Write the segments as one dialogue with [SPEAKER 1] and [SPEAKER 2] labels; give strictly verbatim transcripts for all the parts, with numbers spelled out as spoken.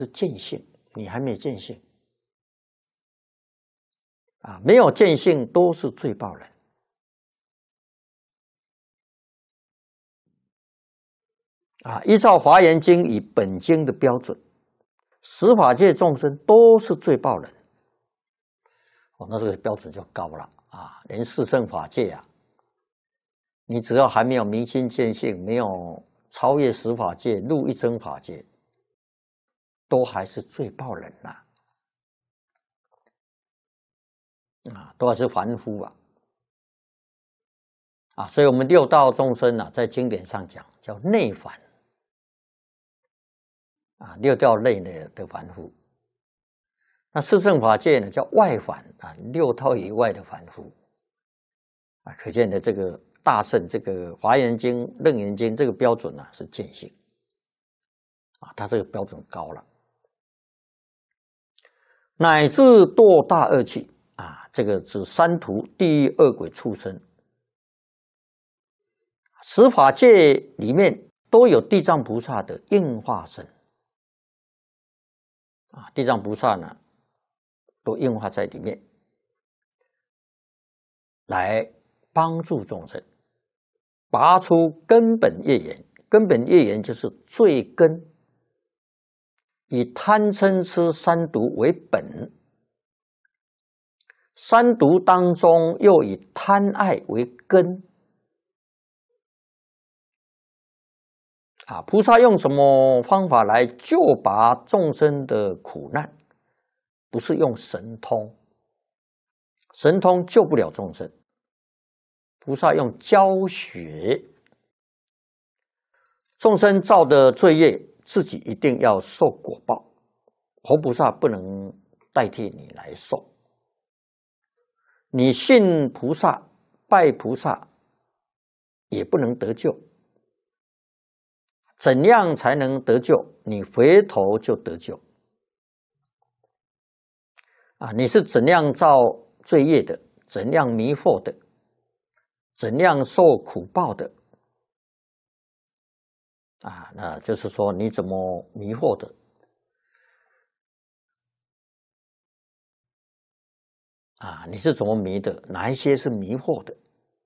[SPEAKER 1] 是见性，你还没见性啊！没有见性都是罪报人啊！依照《华严经》以本经的标准，十法界众生都是罪报人。哦，那这个标准就高了啊！连四圣法界啊，你只要还没有明心见性，没有超越十法界，入一真法界，都还是罪报人呐、啊！啊，都还是凡夫啊！啊，所以我们六道众生啊，在经典上讲叫内凡啊，六道内的的凡夫。那四圣法界呢，叫外凡啊，六道以外的凡夫啊，可见的这个大圣这个《华严经》《楞严经》这个标准啊是见性啊，它这个标准高了，乃至堕大恶趣啊，这个指三途、地狱、恶鬼、畜生，十法界里面都有地藏菩萨的应化身啊，地藏菩萨呢都应化在里面，来帮助众生拔出根本业缘。根本业缘就是罪根，以贪嗔痴三毒为本，三毒当中又以贪爱为根啊。菩萨用什么方法来救拔众生的苦难？不是用神通，神通救不了众生。菩萨用教学，众生造的罪业，自己一定要受果报。活菩萨不能代替你来受。你信菩萨、拜菩萨，也不能得救。怎样才能得救？你回头就得救。啊，你是怎样造罪业的？怎样迷惑的？怎样受苦报的？啊，那就是说你怎么迷惑的？啊，你是怎么迷的？哪一些是迷惑的？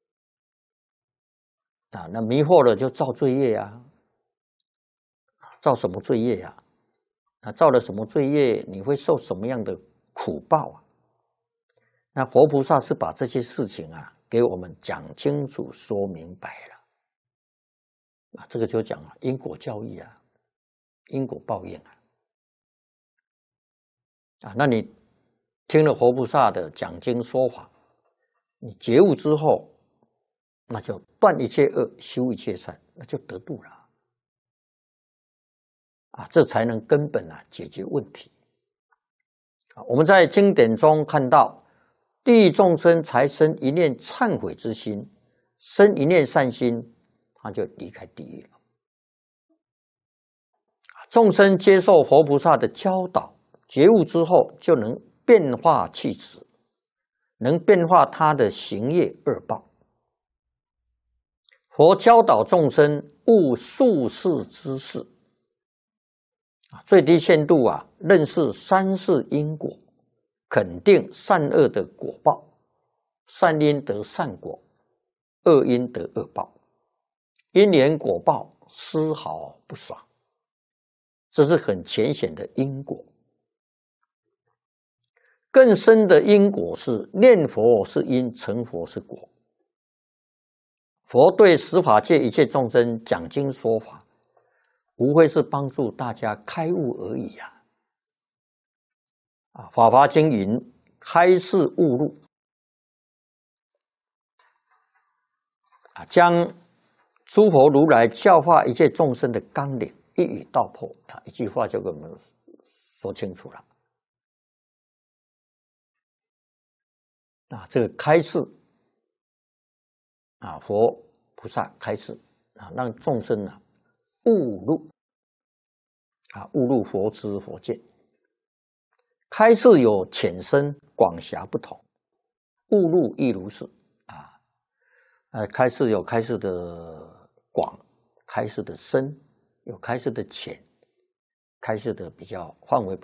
[SPEAKER 1] 啊，那迷惑了就造罪业啊，造什么罪业呀？啊，造了什么罪业？你会受什么样的苦报啊？那佛菩萨是把这些事情啊，给我们讲清楚、说明白了。啊，这个就讲了因果教义啊，因果报应啊。啊，那你听了佛菩萨的讲经说法，你觉悟之后，那就断一切恶，修一切善，那就得度了。啊，这才能根本啊解决问题。啊，我们在经典中看到，地狱众生才生一念忏悔之心，生一念善心，他就离开地狱了。众生接受佛菩萨的教导，觉悟之后，就能变化气质，能变化他的行业恶报。佛教导众生悟术世之事，最低限度啊，认识三世因果，肯定善恶的果报，善因得善果，恶因得恶报，因缘果报丝毫不爽，这是很浅显的因果。更深的因果是念佛是因，成佛是果。佛对十法界一切众生讲经说法，无非是帮助大家开悟而已啊！啊，《法华经》云：“开示悟入。”啊，将诸佛如来教化一切众生的纲领一语道破啊，一句话就给我们说清楚了。啊，这个开示啊，佛菩萨开示啊，让众生啊悟入啊，悟入佛知佛见。开示有浅深广狭不同，悟入亦如是啊。呃，开示有开示的广，开示的深，有开示的浅， 开示的比较范围。